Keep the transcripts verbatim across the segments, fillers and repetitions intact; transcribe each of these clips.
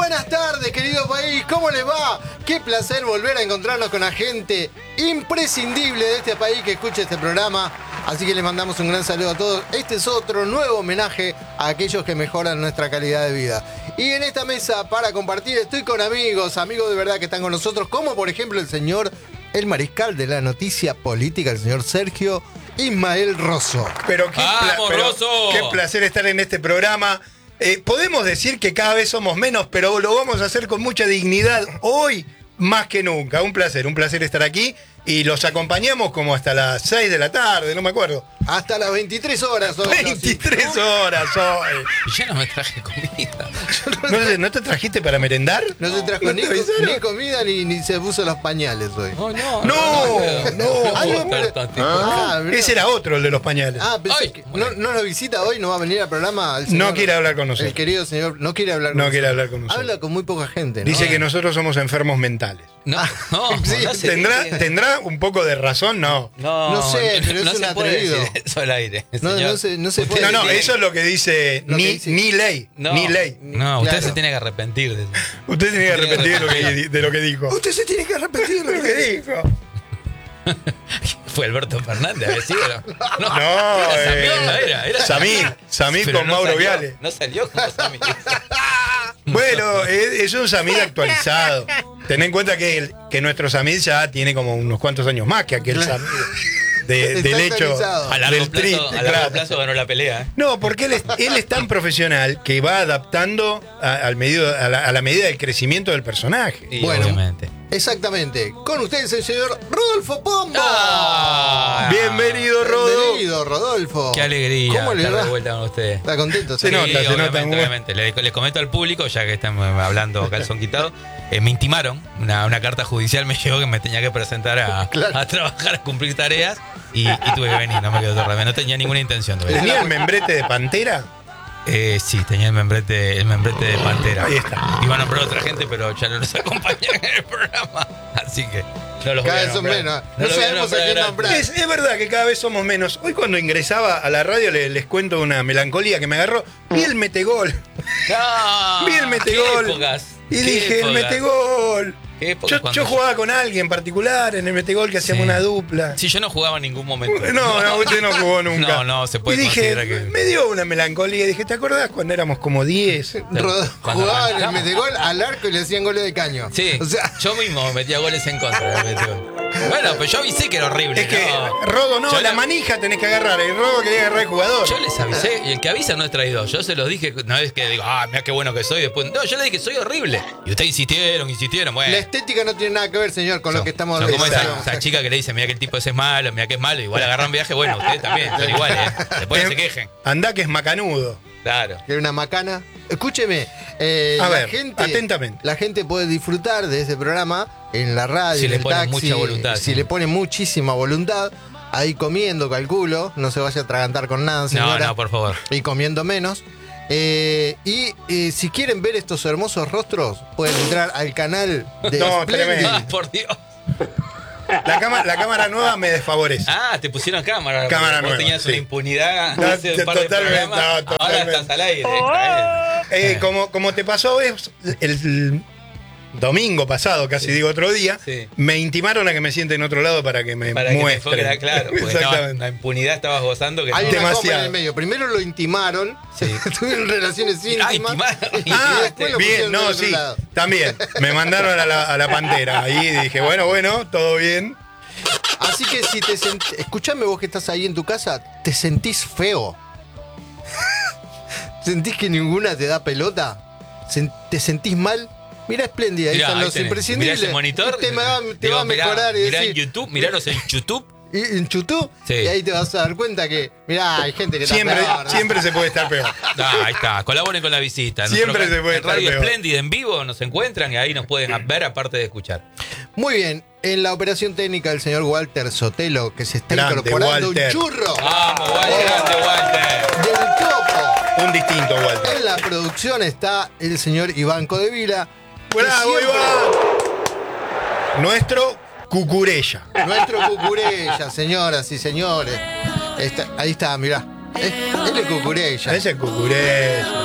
buenas tardes, querido país. ¿Cómo les va? Qué placer volver a encontrarnos con la gente imprescindible de este país que escucha este programa. Así que les mandamos un gran saludo a todos. Este es otro nuevo homenaje a aquellos que mejoran nuestra calidad de vida. Y en esta mesa para compartir estoy con amigos, amigos de verdad que están con nosotros, como por ejemplo el señor, el mariscal de la noticia política, el señor Sergio Ismael Rosso. Pero qué, ¡Vamos, pla- pero Rosso! qué placer estar en este programa. Eh, podemos decir que cada vez somos menos, pero lo vamos a hacer con mucha dignidad hoy más que nunca. Un placer, un placer estar aquí. Y los acompañamos como hasta las seis de la tarde, no me acuerdo. Hasta las veintitrés horas. Hoy, veintitrés horas hoy. Yo no me traje comida. ¿No, te- no te trajiste para merendar? No se trajo ¿No ni, te avisaron? ni comida ni, ni se puso los pañales hoy. Oh, no, No, no. Ay, no, puedo estar tan Ah, mirá. Ese era otro, el de los pañales. Ah, pensé Ay, que bueno. no, no nos visita hoy, no va a venir al programa. El señor- No quiere hablar con nosotros. El querido señor no quiere hablar con No nosotros. quiere hablar con nosotros. Habla con muy poca gente, ¿no? Dice que nosotros somos enfermos mentales. No, no, Sí, no se ¿Tendrá, dice. ¿Tendrá un poco de razón? No. No, No sé, pero es no un se puede atrevido. decir eso al aire. No, señor. no se- no se Usted puede No, no, tiene- eso es lo que dice Lo que ni, dice- ni ley. No, Ni ley. No, usted Claro. se tiene que arrepentir de eso. Usted tiene que Tiene que arrepentir de lo que, arrepentir. de lo que dijo. Usted se tiene que arrepentir de Lo que dijo. Fue Alberto Fernández, ¿había sido? No, No, era Samir, eh, no era, era Samir, Samir Pero con no Mauro salió, Viale. No salió como Samir. Bueno, es, es un Samir actualizado. Ten en cuenta que, el- que nuestro Samir ya tiene como unos cuantos años más que aquel Samir de- Está del hecho actualizado. A largo, del plazo, tri. a largo claro. plazo ganó la pelea. ¿eh? No, porque él es, él es tan profesional que va adaptando a, al medido- a la, a la medida del crecimiento del personaje. Y Bueno. obviamente. Exactamente. Con ustedes el señor Rodolfo Pombo. Ah, Bienvenido, Rodo. Bienvenido, Rodolfo. Qué alegría ¿Cómo le estar va? de vuelta con usted. ¿Está contento? Se señor? nota, se nota, obviamente, muy- obviamente. Les, les comento al público, ya que estamos hablando calzón quitado, eh, me intimaron, una, una carta judicial me llegó que me tenía que presentar a, Claro. a trabajar, a cumplir tareas y, y tuve que venir, no me quedó otra vez, no tenía ninguna intención de venir. ¿Tenía el membrete de Pantera? Eh, sí, tenía el membrete, el membrete de Pantera. Ahí está. Iba a nombrar a otra gente, pero ya no nos acompañan en el programa, así que no los voy Cada a vez son nombrar. menos. No los voy sabemos a quién gratis. nombrar. Es, es verdad que cada vez somos menos. Hoy cuando ingresaba a la radio le- les, cuento una melancolía que me agarró. Vi el metegol. No, Vi el metegol. qué épocas, Y qué dije, el épocas, metegol. qué épocas Yo, cuando yo jugaba con alguien en particular en el metegol que hacíamos Sí. una dupla. Sí, yo no jugaba en ningún momento. No, no, usted no jugó nunca. No, no, se puede Y dije, considerar que- me dio una melancolía. Y dije, ¿te acordás cuando éramos como diez? Rod- Cuando Jugaba en el arrancamos. metegol al arco y le hacían goles de caño. Sí, O sea, yo mismo metía goles en contra del metegol. Bueno, pero yo avisé que era horrible. Es que, ¿no? Rodo, no, Yo la le- manija tenés que agarrar. El Rodo quería agarrar el jugador. Yo les avisé, y el que avisa no es traidor. Yo se los dije, no es que digo, ah, mira qué bueno que soy. Después, no, yo les dije, soy horrible. Y ustedes insistieron, insistieron. Bueno, la estética no tiene nada que ver, señor, con lo que estamos son como esa, diciendo. esa chica que le dice, mira que el tipo ese es malo, mira que es malo. Igual agarran viaje, bueno, ustedes también, son iguales, ¿eh? Después no se quejen. Andá que es macanudo. Claro. Que era una macana. Escúcheme, eh, A la ver, gente, atentamente. La gente puede disfrutar de ese programa en la radio, Si en le el ponen taxi, mucha voluntad, si sí. le pone muchísima voluntad, ahí comiendo, calculo, no se vaya a atragantar con nada, No, señora. no, por favor. Y comiendo menos. Eh, y eh, si quieren ver estos hermosos rostros, pueden entrar al canal de No, Splendid. tremendo. Ah, por Dios. La cámara, la cámara nueva me desfavorece. Ah, te pusieron cámara. Cámara Vos nueva, tenías sí. una impunidad No, hace un par de totalmente, programas. no, Ahora totalmente. estás al aire. está Eh, como, como te pasó es, el domingo pasado, casi digo otro día, Sí. me intimaron a que me siente en otro lado para que me bien. Para que te muestre. fuera claro. Porque estaba- Exactamente. la impunidad estabas gozando. Que Hay no. una coma Demasiado. en el medio. Primero lo intimaron, Sí. tuvieron relaciones íntimas. Ah, intimaron. y Ah, después lo bien, pusieron del no, otro sí, lado. también. Me mandaron a la, a la pantera. Ahí dije, bueno, bueno, todo bien. Así que si te sent... escuchame vos que estás ahí en tu casa, ¿te sentís feo? ¿Sentís que ninguna te da pelota? Sen- ¿Te sentís mal? Mirá Espléndida, ahí Mirá, están ahí los tenés. imprescindibles. Mirá ese monitor. Te, va, te Digo, va a mirá, mejorar y mirá decir, en YouTube, miraros en YouTube. y en YouTube, Sí. y ahí te vas a dar cuenta que, mirá, hay gente que está Siempre, peor, ¿no? siempre se puede estar peor. Ah, ahí está, colaboren con la visita. En Siempre nuestro- se puede en Radio estar peor. Espléndida en vivo nos encuentran y ahí nos pueden ver aparte de escuchar. Muy bien, en la operación técnica del señor Walter Sotelo, que se está Grande, incorporando Walter. un churro Vamos, Walter, grande, Walter. del topo. Un distinto, Walter. En la producción está el señor Iván Codevila. que ¡Bravo, siempre- Iván! Nuestro Cucurella. Nuestro Cucurella, señoras y señores. Está- ahí está, mirá. Es- Él es Cucurella. Ese es Cucurella.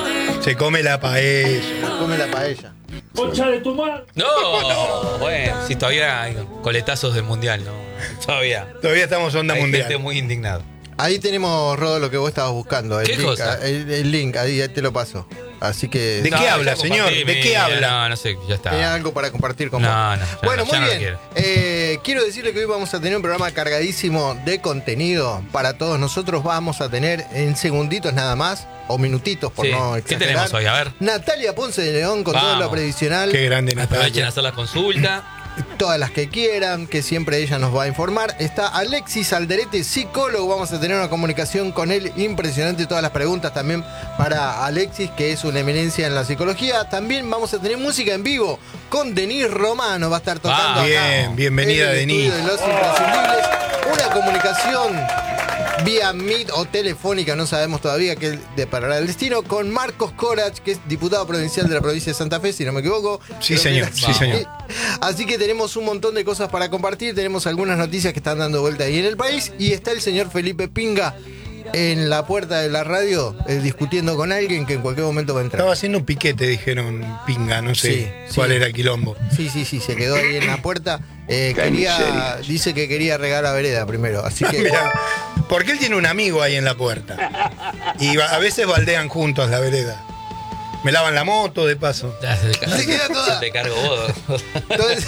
Se come la paella. Come la paella. ¡Concha de tu madre! No, bueno, si todavía hay coletazos del mundial, ¿no? Todavía. Todavía estamos onda Hay mundial. gente muy indignado. Ahí tenemos, Rodo, lo que vos estabas buscando. El ¿Qué link, cosa? El, el link, ahí ya te lo paso. Así que. ¿De qué habla, ya señor? compartí, ¿De qué mira, habla? No, no sé, ya está. Tenía algo para compartir con No, vos. no, ya bueno, no, ya muy no bien. quiero. Eh, quiero decirle que hoy vamos a tener un programa cargadísimo de contenido para todos nosotros. Vamos a tener en segunditos nada más, o minutitos por Sí. no ¿Qué exagerar. tenemos hoy? A ver. Natalia Ponce de León con todo Vamos. lo previsional. Qué grande Aprovechen a Natalia. hacer la consulta. Todas las que quieran, que siempre ella nos va a informar. Está Alexis Alderete, psicólogo. Vamos a tener una comunicación con él impresionante. Todas las preguntas también para Alexis, que es una eminencia en la psicología. También vamos a tener música en vivo con Denis Romano. Va a estar tocando Ah, acá bien, bienvenida, en el Denis. estudio de Los Imprescindibles. Una comunicación vía Meet o telefónica, no sabemos todavía qué deparará el destino, con Marcos Corach, que es diputado provincial de la provincia de Santa Fe, si no me equivoco. Sí, Creo señor, que- sí, señor. Así que tenemos un montón de cosas para compartir, tenemos algunas noticias que están dando vuelta ahí en el país, y está el señor Felipe Pinga en la puerta de la radio eh, discutiendo con alguien que en cualquier momento va a entrar. Estaba haciendo un piquete, dijeron Pinga, no sé Sí, cuál sí. era el quilombo. Sí, sí, sí, se quedó ahí en la puerta. Eh, quería, dice que quería regar la vereda primero, así que... Mirá, porque él tiene un amigo ahí en la puerta. Y va- a veces baldean juntos la vereda. Me lavan la moto de paso. Ya se, te, Se queda toda. se te cargo vos. Entonces,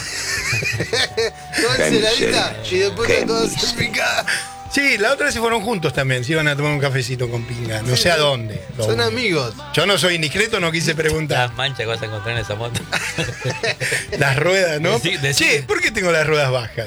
toda enceladita y después está toda picada. Sí, la otra vez se fueron juntos también. Se iban a tomar un cafecito con Pinga. No sé a dónde. Lo- Son amigos. Yo no soy indiscreto, no quise preguntar. Las manchas que vas a encontrar en esa moto. Las ruedas, ¿no? Decí- decí- Che, ¿por qué tengo las ruedas bajas?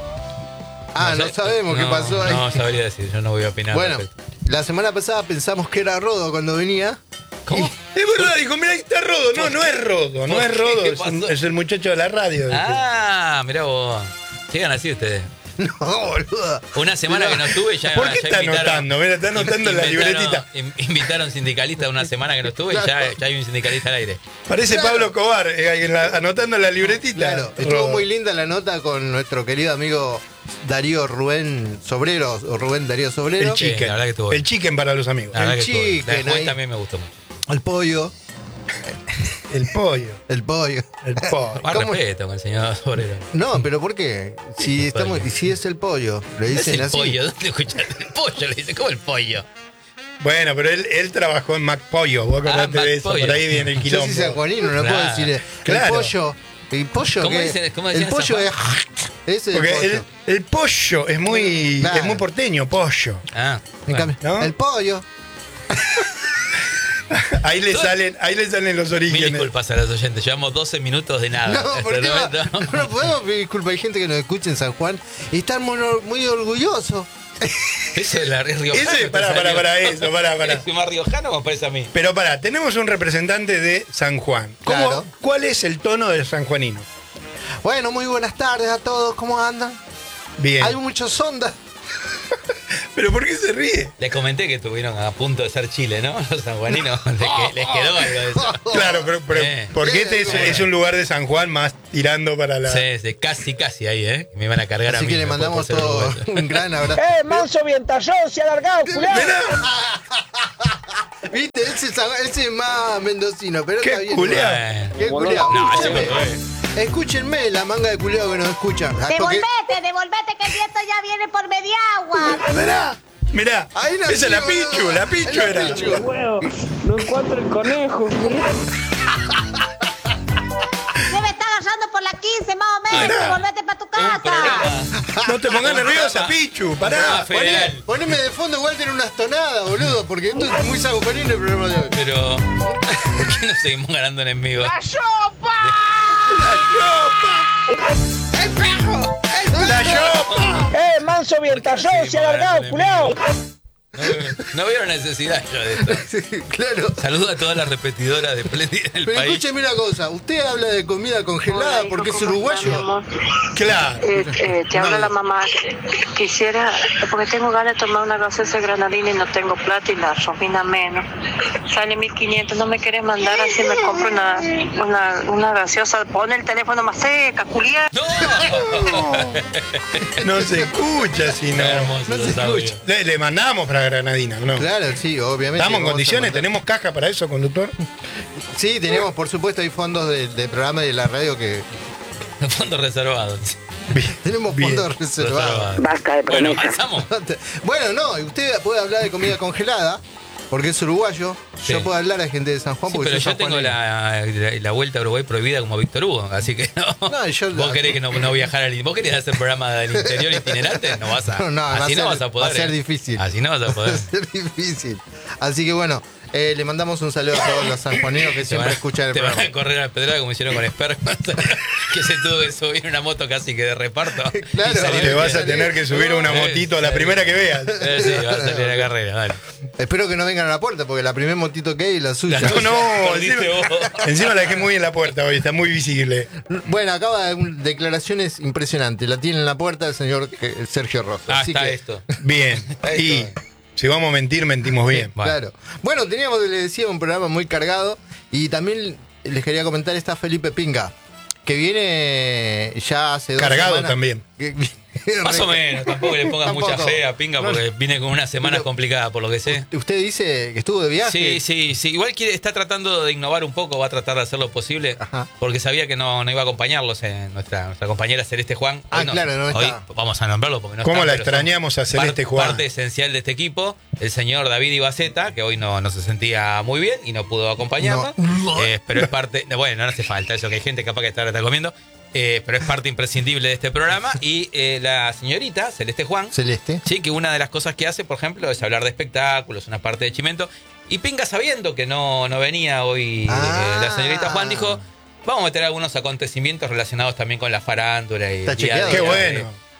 Ah, no sé- sabemos qué no, pasó ahí. No sabría decir, yo no voy a opinar. Bueno, al respecto. la semana pasada pensamos que era Rodo cuando venía. ¿Cómo? Es verdad, dijo, mira, ahí está Rodo. No, no es Rodo, no ¿Por es qué? Rodo, ¿Qué es, un- pasó? es el muchacho de la radio. dije. Ah, mirá vos. Sigan así ustedes. No, boludo. Una semana que no estuve ya. ¿Por qué ya está invitaron- anotando? Mira, está anotando en la invitaron- libretita. in- Invitaron sindicalistas una semana que no estuve y ya, ya hay un sindicalista al aire. Parece Claro. Pablo Cobar, eh, ahí en la- anotando en la libretita. Claro, estuvo Rodo. muy linda la nota con nuestro querido amigo Darío Rubén Sobrero, o Rubén Darío Sobrero. El Sí, chicken. la verdad que estuvo El bien. chicken para los amigos. La verdad que El estuvo bien. La de chicken juez ahí. también me gustó mucho. El pollo, El pollo. el pollo. El pollo. Más ¿Cómo? respeto con el señor Sobrero. No, pero ¿por qué? Si, estamos, si es el pollo, le Es dicen el así. pollo, ¿dónde escuchaste? El pollo, le dice, ¿cómo el pollo? Bueno, pero él, él trabajó en McPollo. Vos acordate Ah, de eso. McPollo. Por ahí viene el Yo quilombo. soy sanjuanino, no Claro. puedo decir Claro. el pollo. El pollo ¿Cómo que dicen- cómo el decían en pollo San es ese es el Porque pollo. el, el pollo es muy, Claro. es muy porteño, pollo. Ah, En bueno. cambio, ¿no? el pollo. Ahí le salen, ahí le salen los Mil orígenes. disculpas a los oyentes, llevamos doce minutos de nada. No, ¿por qué Pero va? no, No podemos pedir disculpas. Hay gente que nos escucha en San Juan y están muy, muy orgullosos. Eso es la riojano. Ese, pará, pará, pará, eso, pará, pará. ¿Es más riojano me parece a mí? Pero pará, tenemos un representante de San Juan. ¿Cómo- Claro. ¿Cuál es el tono del sanjuanino? Bueno, muy buenas tardes a todos. ¿Cómo andan? Bien. Hay muchos ondas. ¿Pero por qué se ríe? Les comenté que estuvieron a punto de ser Chile, ¿no? Los sanjuaninos. Les, que- les quedó algo de eso. Claro, pero, pero Eh. porque este es, es un lugar de San Juan más tirando para la... Sí, sí, casi, casi ahí, ¿eh? Me iban a cargar a Así mí. que le me mandamos puedo todo hacer vergüenza. un gran abrazo. ¡Eh, manso vientallón, se ha alargado, culiao! Viste, ese es, ese es más mendocino, pero ¿Qué está bien. culiao? Bueno. ¿Qué culiao? No, ese Escúchame. no es. Escúchenme la manga de culiao que nos escuchan. Ah, porque- Devolvete, devolvete que el viento ya viene por media agua. Mirá, mirá. Ahí nació, Esa es la Pichu, boludo. la Pichu Es la era. Pichu. Huevo, no encuentro el conejo. Debe estar agarrando por la quince más o menos. Mirá. Devolvete para tu Un casa. programa. No te pongas nerviosa, Pichu, pará. Ah, federal. Poné- Poneme de fondo Walter unas tonadas, boludo, porque esto es muy sanjuanino el programa de hoy. Pero, ¿por qué no seguimos ganando enemigos? ¡La yopa! ¡La yopa! ¡Eh, manso vientallón, se ha alargado, culiao! No, no veo necesidad yo de esto. Sí, claro. Saludo a todas las repetidoras de Splendid en el Pero país. escúcheme una cosa, usted habla de comida congelada porque es uruguayo. Claro. Eh, eh, te habla la mamá. Quisiera, porque tengo ganas de tomar una gaseosa de granadina y no tengo plata y la romina menos. Sale mil quinientos, no me quieres mandar así, me compro una, una, una gaseosa. Pon el teléfono más seca, culiá. ¡No! No se escucha si no. Hermoso No se los audios. escucha. Le, le mandamos para granadina, ¿no? Claro, sí, obviamente. ¿Estamos en vamos a condiciones? mandar- ¿Tenemos caja para eso, conductor? Sí, tenemos, por supuesto, hay fondos del de programa y de la radio que. Fondos reservados. Tenemos Bien. fondos reservados. Basta de Bueno, promesas. avanzamos. Bueno, no, usted puede hablar de comida congelada, porque es uruguayo. Sí. Yo puedo hablar a gente de San Juan Sí, porque pero soy yo tengo sanjuanino. la, la, la vuelta a Uruguay prohibida como Víctor Hugo, así que no. No, yo- ¿Vos querés que no, no viajar al ¿Vos querés hacer programa del interior itinerante? No vas a. No, no, va a así no ser- vas a poder. va a ser ¿eh? difícil. Así no vas a poder. Va a ser difícil. Así que bueno, eh, le mandamos un saludo a todos los sanjuaninos que Te siempre van, a- escuchan el te van programa. a correr a la pedrada como hicieron con Sper, que se tuvo que subir en una moto casi que de reparto. Claro, y salir Te vas a bien. tener que subir a una Eh, motito a la sí. primera que veas. Eh, sí, va a salir la carrera, dale. Espero que no vengan a la puerta porque la primer motito que hay es la suya. No, no, Perdiste encima, vos. encima la dejé muy en la puerta hoy, está muy visible. Bueno, acaba de un- declaraciones impresionantes. La tiene en la puerta el señor eh, Sergio Rosso. Ah, Así está que, esto. Bien. Ahí Y está. si vamos a mentir, mentimos bien. Bueno. Claro. Bueno, teníamos, le decía, un programa muy cargado. Y también les quería comentar, está Felipe Pinga, que viene ya hace dos Cargado semanas. también. Que- Más o menos, tampoco le pongas mucha Tampoco. fe a Pinga porque viene con unas semanas Pero- complicadas, por lo que sé. Usted dice que estuvo de viaje. Sí, sí, sí. Igual quiere, está tratando de innovar un poco, va a tratar de hacer lo posible, Ajá. porque sabía que no, no iba a acompañarlos en nuestra, nuestra compañera Celeste Juan. Ah, Hoy no- claro, no hoy está. vamos a nombrarlo porque no ¿Cómo está, la pero son extrañamos a Celeste par- Juan? Parte esencial de este equipo, el señor David Ibaceta, que hoy no, no se sentía muy bien y no pudo acompañarnos. No. Eh, pero es parte, bueno, no hace falta eso, que hay gente capaz que está, está comiendo. Eh, pero es parte imprescindible de este programa. Y eh, la señorita Celeste Juan, Celeste. sí, que una de las cosas que hace, por ejemplo, es hablar de espectáculos, una parte de Chimento. Y Pinga, sabiendo que no, no venía hoy Ah. eh, la señorita Juan, dijo, vamos a meter algunos acontecimientos relacionados también con la farándula. Y Está el día chequeado. a Qué día bueno. de-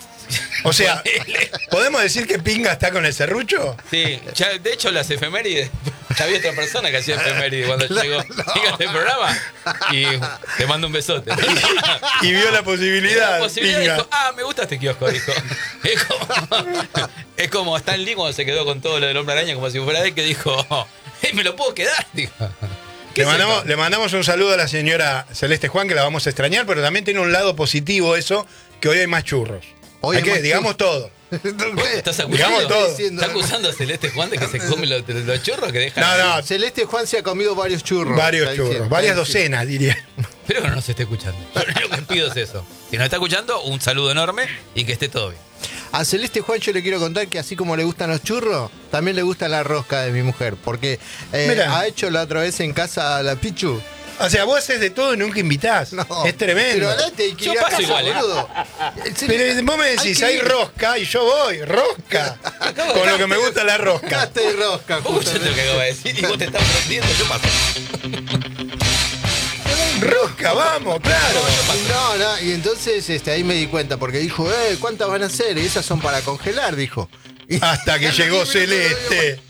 O sea, ¿podemos decir que Pinga está con el serrucho? Sí, ya, de hecho las efemérides, ya había otra persona que hacía efemérides cuando llegó llega este programa y te mando un besote. Y vio la La posibilidad, posibilidad Pinga. dijo, ah, me gusta este kiosco, dijo. Es como, es como Stan Lee cuando se quedó con todo lo del Hombre Araña, como si fuera él, que dijo, "Eh, me lo puedo quedar, dijo. ¿Qué Le es mandamos, esto? le mandamos un saludo a la señora Celeste Juan, que la vamos a extrañar, pero también tiene un lado positivo eso, que hoy hay más churros. Hoy Hay hay que, más digamos todo. ¿Estás acusando? Digamos todo. ¿Está acusando a Celeste Juan de que se come los, los churros que dejan? No, no, Celeste Juan se ha comido varios churros. varios Está churros, diciendo, varias está diciendo. docenas, diría. Espero que no nos esté escuchando. Yo lo que pido es eso. Si nos está escuchando, un saludo enorme y que esté todo bien. A Celeste Juan yo le quiero contar que así como le gustan los churros, también le gusta la rosca de mi mujer. Porque eh, Mirá. ha hecho la otra vez en casa la Pichu. O sea, vos haces de todo y nunca invitás. No, Es tremendo. Pero adelante hay que Yo ir a paso casa, igual, ¿eh? boludo. Pero vos me Hay decís, que hay ir. rosca y yo voy, rosca. Con lo que me gusta la rosca. Casta y rosca, Vos escuchaste lo que acabo de decir y vos te estás prendiendo. Yo paso. Rosca, vamos, claro. No, no, y entonces este, ahí me di cuenta, porque dijo, eh, ¿cuántas van a ser? Y esas son para congelar, dijo. Y- Hasta que llegó Celeste.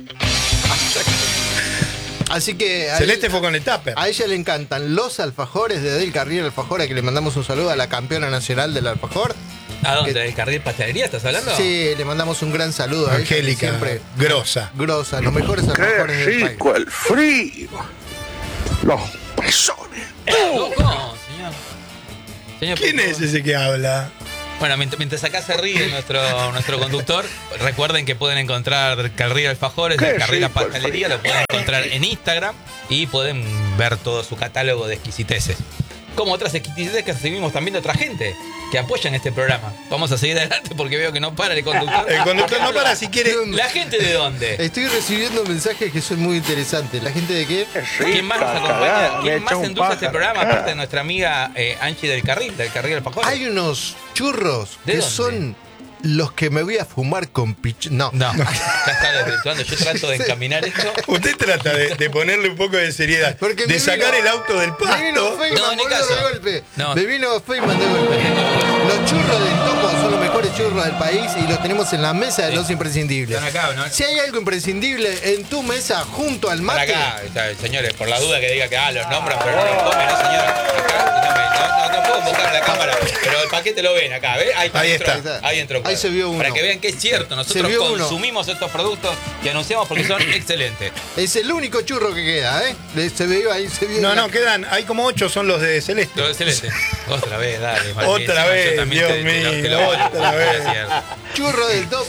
Así que a, Celeste él- fue con el tupper. a ella le encantan los alfajores de Del Carril Alfajora, que le mandamos un saludo a la campeona nacional del alfajor. ¿A dónde? ¿El carril pastelería estás hablando? Sí, le mandamos un gran saludo a ella, que Angélica, siempre grosa. grosa, los mejores alfajores del país. el frío. Los pezones. ¿Cómo, señor? Señor, ¿Quién por es favor. ese que habla? Bueno, mientras, mientras acá se ríe nuestro, nuestro conductor, recuerden que pueden encontrar Carril Alfajores, Qué de Carril rico el Pastelería, lo pueden encontrar en Instagram y pueden ver todo su catálogo de exquisiteces. Como otras exquisiteces que recibimos también de otra gente que apoyan este programa. Vamos a seguir adelante porque veo que no para el conductor. El conductor no para si quiere. ¿La gente de dónde? Estoy recibiendo mensajes que son muy interesantes. ¿La gente de qué? ¿Quién más nos acompaña? ¿Quién más endulza este programa? Aparte de nuestra amiga eh, Anchi del Carril, del Carril Alfajores. Hay unos churros ¿De que dónde? son los que me voy a fumar con pichu... No. No, ya está desvirtuando. Yo trato de encaminar esto. Usted trata de, de ponerle un poco de seriedad. Porque de me sacar vino- el auto del Me vino pasto. Feynman, No, ni boludo, caso. de golpe. No. Me vino Feynman de golpe. Los churros del Topo son los mejores churros del país y los tenemos en la mesa de Sí. los imprescindibles. Están acá, ¿no? Si hay algo imprescindible en tu mesa junto al Para mate, acá, está, señores, por la duda que diga que ah, los nombran, pero no los comen, ¿no, señora? Acá, no, me- no, no, no puedo enfocar en la cámara, pero el paquete lo ven acá, ¿ves? Ahí, Ahí entró, está. Ahí entró. Ahí se vio uno. Para que vean que es cierto, nosotros Se vio uno. consumimos estos productos que anunciamos porque son excelentes. es el único churro que queda, ¿eh? Le- Se vio ahí, se vio. No, la- no, quedan. Hay como ocho, son los de Celeste. Lo excelente. Otra vez, dale. Martín, Otra encima vez, yo también Dios te- te lo- te mío, lo voy a- otra vez. Gracias. Churro del Topo.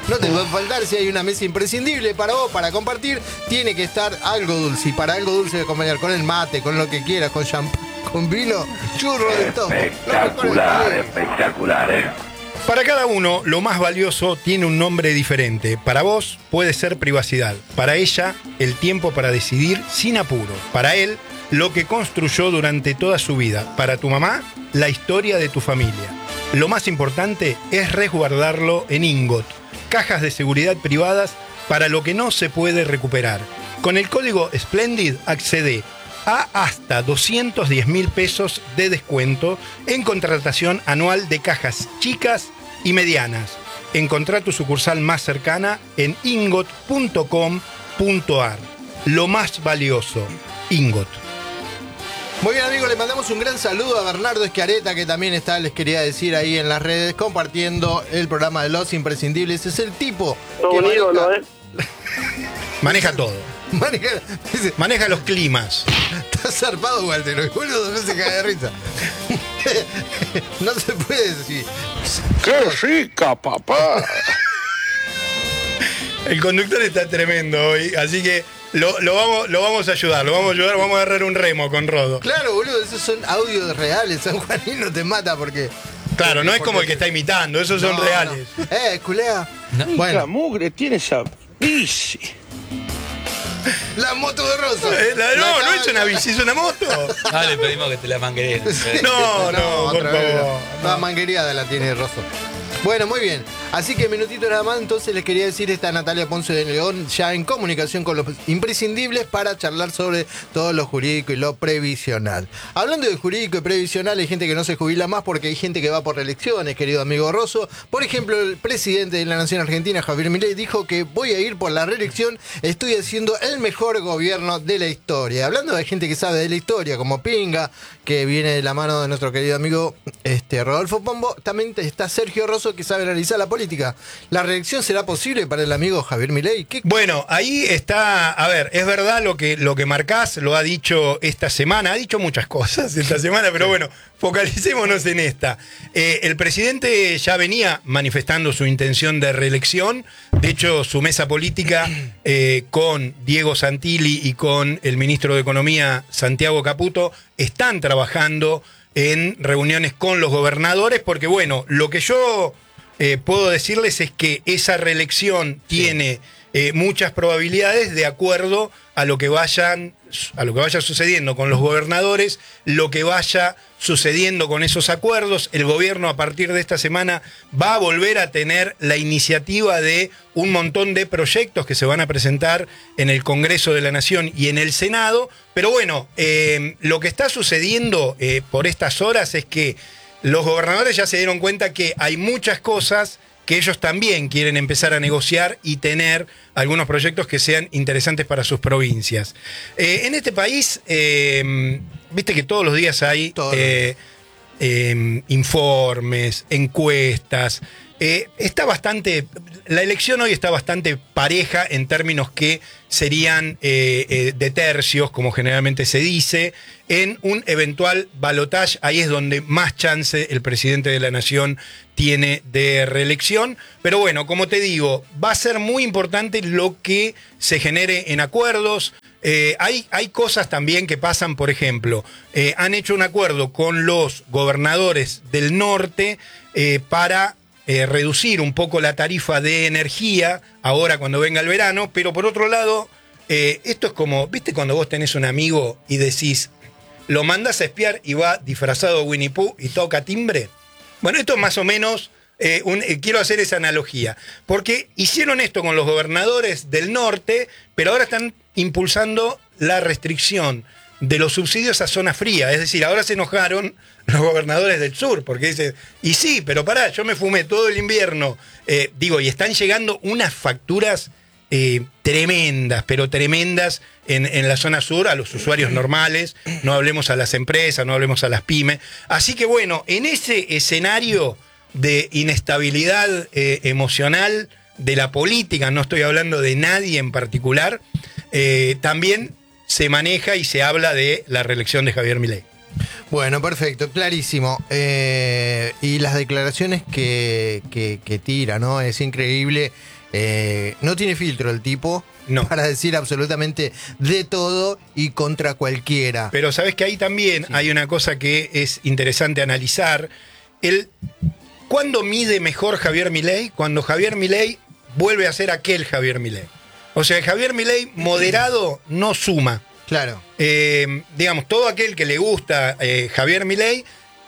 No te puede faltar, si hay una mesa imprescindible para vos, para compartir, tiene que estar algo dulce. Y para algo dulce de acompañar con el mate, con lo que quieras, con champán, con vino, churro de todo. Espectacular, espectacular, eh. Para cada uno, lo más valioso tiene un nombre diferente. Para vos puede ser privacidad. Para ella, el tiempo para decidir sin apuro. Para él, lo que construyó durante toda su vida. Para tu mamá, la historia de tu familia. Lo más importante es resguardarlo en Ingot. Cajas de seguridad privadas para lo que no se puede recuperar. Con el código Splendid accede a hasta doscientos diez mil pesos de descuento en contratación anual de cajas chicas y medianas. Encontrá tu sucursal más cercana en ingot punto com punto ar. Lo más valioso, Ingot. Muy bien, amigos, le mandamos un gran saludo a Bernardo Eschiareta, que también está, les quería decir, ahí en las redes, compartiendo el programa de Los Imprescindibles. Es el tipo Todo que un maneja, ídolo, ¿eh? Maneja todo. maneja, dice, Maneja los climas. está zarpado, Walter, el boludo no se cae de risa. No se puede decir. ¡Qué rica, papá! El conductor está tremendo hoy, así que lo, lo, vamos, lo vamos a ayudar, lo vamos a ayudar, vamos a agarrar un remo con Rodo. Claro, boludo, esos son audios reales. San Juanino te mata porque... Claro, no es como el porque- que está imitando, esos son No, reales. no. Eh, culea. No. ¡Qué Bueno, mugre tiene esa bici! la moto de Rosso. Eh, la- no, no La- es una bici, es una moto. Ah, le pedimos que te la mangueen. No, no, por otra vez, favor. La manguereada la tiene Rosso. Bueno, muy bien. Así que minutito nada más, entonces les quería decir, está Natalia Ponce de León ya en comunicación con los imprescindibles para charlar sobre todo lo jurídico y lo previsional. Hablando de jurídico y previsional, hay gente que no se jubila más porque hay gente que va por reelecciones, querido amigo Rosso. Por ejemplo, el presidente de la Nación Argentina, Javier Milei, dijo que voy a ir por la reelección, estoy haciendo el mejor gobierno de la historia. Hablando de gente que sabe de la historia, como Pinga, que viene de la mano de nuestro querido amigo este, Rodolfo Pombo, también está Sergio Rosso, que sabe analizar la política. ¿La reelección será posible para el amigo Javier Milei? ¿Qué? Bueno, ahí está, a ver, es verdad lo que, lo que marcás, lo ha dicho esta semana, ha dicho muchas cosas esta semana, pero bueno, focalicémonos en esta. Eh, el presidente ya venía manifestando su intención de reelección, de hecho su mesa política eh, con Diego Santilli y con el ministro de Economía Santiago Caputo están trabajando en reuniones con los gobernadores, porque bueno, lo que yo eh, puedo decirles es que esa reelección tiene eh, muchas probabilidades de acuerdo a lo que vayan a lo que vaya sucediendo con los gobernadores, lo que vaya sucediendo con esos acuerdos. El gobierno a partir de esta semana va a volver a tener la iniciativa de un montón de proyectos que se van a presentar en el Congreso de la Nación y en el Senado. Pero bueno, eh, lo que está sucediendo eh, por estas horas es que los gobernadores ya se dieron cuenta que hay muchas cosas que ellos también quieren empezar a negociar y tener algunos proyectos que sean interesantes para sus provincias. Eh, en este país, eh, viste que todos los días hay Todos los eh, eh, informes, encuestas. Eh, está bastante, la elección hoy está bastante pareja en términos que serían eh, eh, de tercios, como generalmente se dice. En un eventual balotaje, ahí es donde más chance el presidente de la Nación tiene de reelección. Pero bueno, como te digo, va a ser muy importante lo que se genere en acuerdos. Eh, hay, hay cosas también que pasan, por ejemplo, eh, han hecho un acuerdo con los gobernadores del norte eh, para Eh, reducir un poco la tarifa de energía ahora cuando venga el verano, pero por otro lado, eh, esto es como, ¿viste cuando vos tenés un amigo y decís, lo mandás a espiar y va disfrazado de Winnie Pooh y toca timbre? Bueno, esto es más o menos, eh, un, eh, quiero hacer esa analogía, porque hicieron esto con los gobernadores del norte, pero ahora están impulsando la restricción de los subsidios a zona fría, es decir, ahora se enojaron los gobernadores del sur, porque dicen, y sí, pero pará, yo me fumé todo el invierno, eh, digo, y están llegando unas facturas eh, tremendas, pero tremendas en, en la zona sur a los usuarios normales, no hablemos a las empresas, no hablemos a las pymes, así que bueno, en ese escenario de inestabilidad eh, emocional de la política, no estoy hablando de nadie en particular, eh, también se maneja y se habla de la reelección de Javier Milei. Bueno, perfecto, clarísimo. Eh, y las declaraciones que, que, que tira, ¿no? Es increíble Eh, no tiene filtro el tipo No. para decir absolutamente de todo y contra cualquiera. Pero sabes que ahí también Sí. hay una cosa que es interesante analizar. El, ¿Cuándo mide mejor Javier Milei? Cuando Javier Milei vuelve a ser aquel Javier Milei. O sea, el Javier Milei moderado no suma. Claro. Eh, digamos, todo aquel que le gusta eh, Javier Milei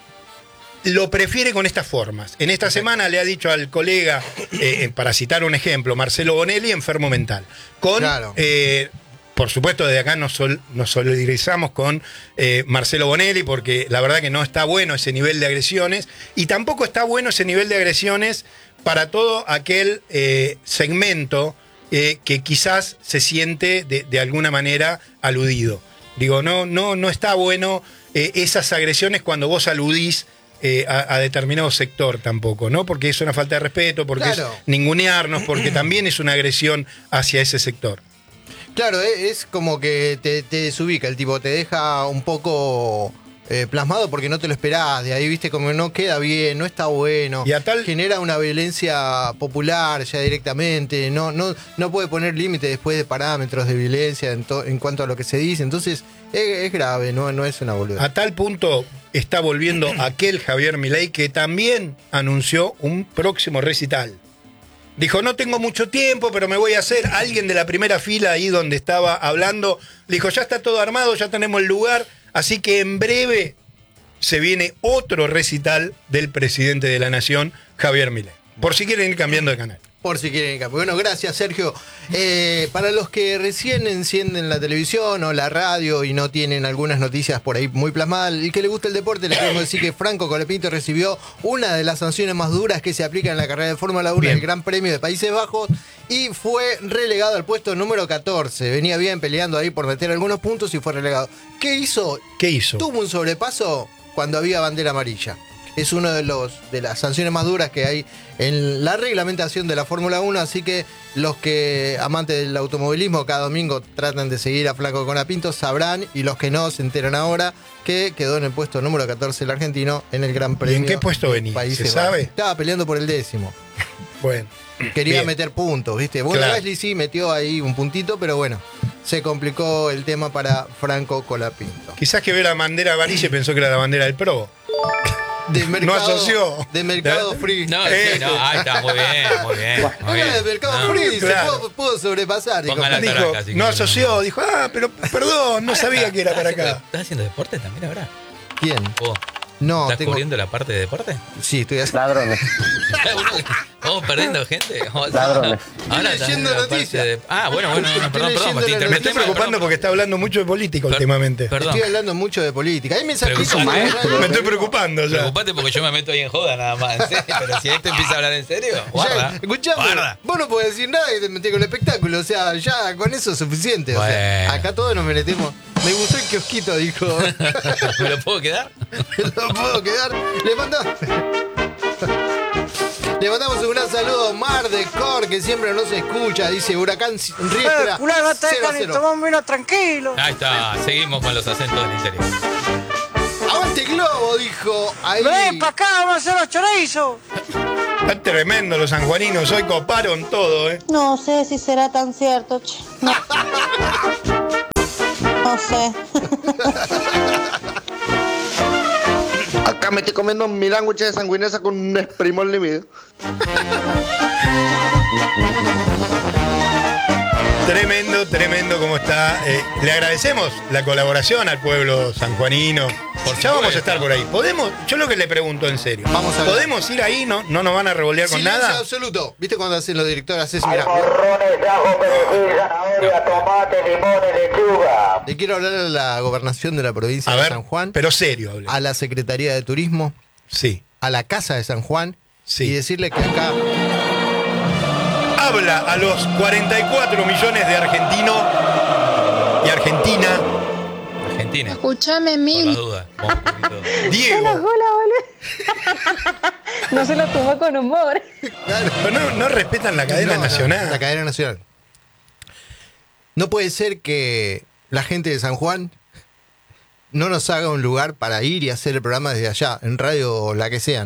lo prefiere con estas formas. En esta semana le ha dicho al colega, eh, para citar un ejemplo, Marcelo Bonelli, enfermo mental. Con, Claro. eh, por supuesto, desde acá nos, sol- nos solidarizamos con eh, Marcelo Bonelli, porque la verdad que no está bueno ese nivel de agresiones, y tampoco está bueno ese nivel de agresiones para todo aquel eh, segmento eh, que quizás se siente de, de alguna manera aludido. Digo, no, no, no está bueno eh, esas agresiones cuando vos aludís eh, a, a determinado sector tampoco, ¿no? Porque es una falta de respeto, porque Claro. es ningunearnos, porque también es una agresión hacia ese sector. Claro, eh, es como que te, te desubica el tipo, te deja un poco eh, plasmado porque no te lo esperás. De ahí, viste, como no queda bien, no está bueno. Y a tal- genera una violencia popular ya directamente. No, no, no puede poner límite después de parámetros de violencia en, to- en cuanto a lo que se dice. Entonces, es, es grave, no, no es una boluda. A tal punto está volviendo aquel Javier Milei que también anunció un próximo recital. Dijo, no tengo mucho tiempo, pero me voy a hacer. Alguien de la primera fila ahí donde estaba hablando, le dijo, ya está todo armado, ya tenemos el lugar, así que en breve se viene otro recital del presidente de la Nación, Javier Milei. Por si quieren ir cambiando de canal. Por si quieren cambiar. Bueno, gracias, Sergio. Eh, para los que recién encienden la televisión o la radio y no tienen algunas noticias por ahí muy plasmadas, el que le gusta el deporte, le queremos decir que Franco Colapinto recibió una de las sanciones más duras que se aplican en la carrera de Fórmula uno, Bien. el Gran Premio de Países Bajos, y fue relegado al puesto número catorce. Venía bien peleando ahí por meter algunos puntos y fue relegado. ¿Qué hizo? ¿Qué hizo? Tuvo un sobrepaso cuando había bandera amarilla. Es una de los de las sanciones más duras que hay en la reglamentación de la Fórmula uno, así que los que amantes del automovilismo cada domingo tratan de seguir a Franco Colapinto sabrán, y los que no se enteran ahora, que quedó en el puesto número catorce el argentino en el Gran Premio. en qué puesto de venía? Países ¿Se Bajos. sabe? Estaba peleando por el décimo. Bueno. Quería Bien. meter puntos, ¿viste? Bueno, Claro. Gasly sí metió ahí un puntito, pero bueno, se complicó el tema para Franco Colapinto. Quizás que ve la bandera amarilla y pensó que era la bandera del Pro. De mercado, asoció. De mercado free. No, Eh, sí, no, ahí está, muy bien, muy bien. Muy Era bien. de mercado No. free, Claro. se pudo, pudo sobrepasar. dijo. Ponga la Dijo, taraca, si no quieren. asoció, dijo, ah, pero perdón, no sabía que era para acá. ¿Estás haciendo deporte también ahora? ¿Quién? ¿Vos? No, ¿Estás tengo... cubriendo la parte de deporte? Sí, estoy haciendo... Ladrones. ¿Vamos perdiendo gente? ¿Vamos- Ladrones. Ahora Estoy estás leyendo en la parte noticias. de- Ah, bueno, bueno, bueno, Estoy perdón, perdón. leyendo te la- interrumpí, Me estoy perdón, preocupando porque está hablando mucho de política Per- últimamente. Perdón. Estoy hablando mucho de política. Hay mensajitos. Preocupate. en la radio. Me estoy preocupando ya. Preocupate porque yo me meto ahí en joda nada más. ¿En serio? Pero si este empieza a hablar en serio, Ya, guarda. escuchame, Guarda. vos no podés decir nada y te metés con el espectáculo. O sea, ya con eso es suficiente. O sea, Bueno. acá todos nos merecemos. Me gustó el kiosquito, dijo. ¿Me lo puedo quedar? No puedo quedar. Le mandamos. Le mandamos un gran saludo a Mar de Cor, que siempre nos escucha. Dice Huracán Riestra. Cular, no te cero a dejan ni cero. tomar un vino tranquilo. Ahí está, seguimos con los acentos del interior. Aguante Globo, dijo. Ahí. Ven para acá, vamos a hacer los chorizos. Está tremendo los sanjuaninos, hoy coparon todo, ¿eh? No sé si será tan cierto, che. No, no sé. Acá me estoy comiendo mi sándwich de sanguinesa con un esprimol líquido. Tremendo, tremendo como está. Eh, le agradecemos la colaboración al pueblo sanjuanino. Por Ya vamos a supuesto. estar por ahí. ¿Podemos? Yo lo que le pregunto en serio. Vamos a ver. ¿Podemos ir ahí? ¿No, no nos van a revolear con Silencio nada? absoluto. ¿Viste cuando hacen los directores? Haces, mira. Morrones, ajo, perejil, zanahoria, tomate, limón y lechuga. Le quiero hablar a la gobernación de la provincia A de ver, San Juan, pero serio, hable. a la Secretaría de Turismo, Sí. a la Casa de San Juan, Sí. y decirle que acá Habla a los cuarenta y cuatro millones de argentinos y Argentina. Argentina. Escúchame, Por la Mil. duda. Vamos un poquito. Diego. No se lo tomó con humor. Pero no, no respetan la cadena No, no, nacional. la cadena nacional. No puede ser que la gente de San Juan no nos haga un lugar para ir y hacer el programa desde allá, en radio o la que sea, ¿no?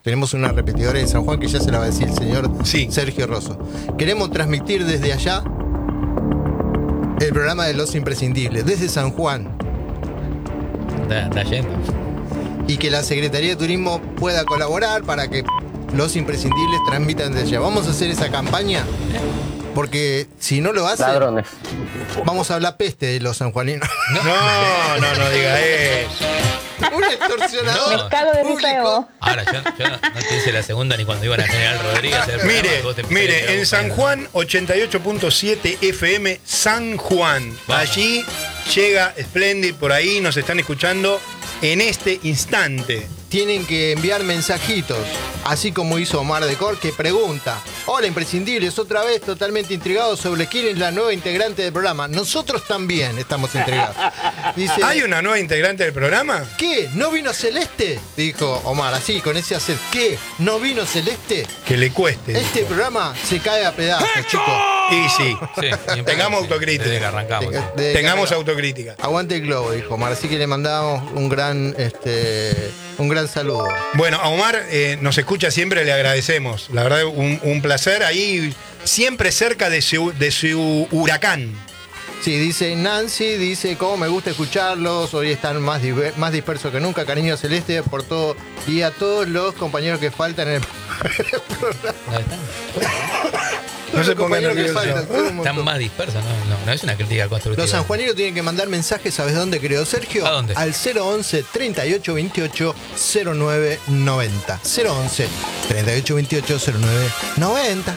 tenemos una repetidora en San Juan que ya se la va a decir el señor Sí. Sergio Rosso. Queremos transmitir desde allá el programa de Los Imprescindibles, desde San Juan. Está, está yendo. Y que la Secretaría de Turismo pueda colaborar para que Los Imprescindibles transmitan desde allá. Vamos a hacer esa campaña porque si no lo hacen, Ladrones. vamos a hablar peste de los sanjuaninos. No, no, no diga eso. Un extorsionador. Me cago de risa de público. vos. Ahora, yo, yo no, no te hice la segunda ni cuando iban a General Rodríguez. a hacer el programa, Mire, vos te empezás a mire, tirar en San un- Juan ochenta y ocho punto siete F M San Juan. Vamos. Allí llega Splendid, por ahí nos están escuchando en este instante. Tienen que enviar mensajitos, así como hizo Omar de Cor, que pregunta: hola Imprescindibles, otra vez totalmente intrigados sobre quién es la nueva integrante del programa. Nosotros también estamos intrigados. Dice: ¿Hay una nueva integrante del programa? ¿qué? ¿No vino Celeste? Dijo Omar, así, con ese acento. ¿Qué? ¿No vino Celeste? Que le cueste. Este dijo. programa se cae a pedazos, chicos. Y sí, Sí, siempre, Tengamos sí, autocrítica. Desde que arrancamos. De- tengamos de- autocrítica. Aguante el globo, dijo Omar. Así que le mandamos un gran, este, un gran saludo. Bueno, a Omar eh, nos escucha siempre, le agradecemos. La verdad, un, un placer ahí, siempre cerca de su, de su huracán. Sí, dice Nancy, dice: cómo me gusta escucharlos, hoy están más, diver- más dispersos que nunca, cariño celeste por todo y a todos los compañeros que faltan en el programa. Ahí están. No Todos se los pongan compañeros que nerviosos. faltan, son un montón. Están más dispersos, no, no, no es una crítica constructiva. Los sanjuaninos tienen que mandar mensajes, ¿sabes dónde, querido Sergio? ¿A dónde? Al cero once, treinta y ocho veintiocho, cero nueve noventa. cero once, treinta y ocho veintiocho, cero nueve noventa.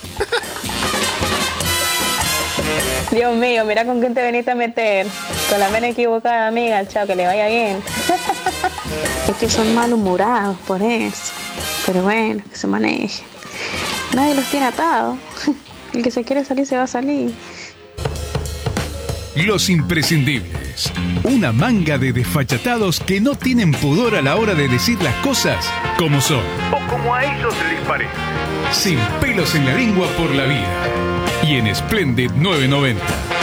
Dios mío, mira con quién te veniste a meter. Con la pena equivocada, amiga. Chao, que le vaya bien. Es que son malhumorados por eso. Pero bueno, que se maneje. Nadie los tiene atados. El que se quiere salir se va a salir. Los Imprescindibles. Una manga de desfachatados que no tienen pudor a la hora de decir las cosas como son. O como a ellos les parece. Sin pelos en la lengua por la vida. Y en Splendid novecientos noventa.